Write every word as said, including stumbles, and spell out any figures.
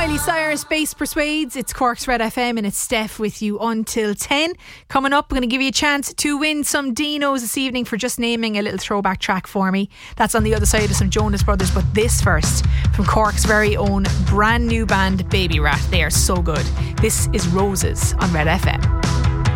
Miley Cyrus, Bass Persuades. It's Cork's Red F M and it's Steph with you until ten. Coming up, we're going to give you a chance to win some Dinos this evening for just naming a little throwback track for me. That's on the other side of some Jonas Brothers, but this first from Cork's very own brand new band Baby Rat. They are so good. This is Roses on Red F M.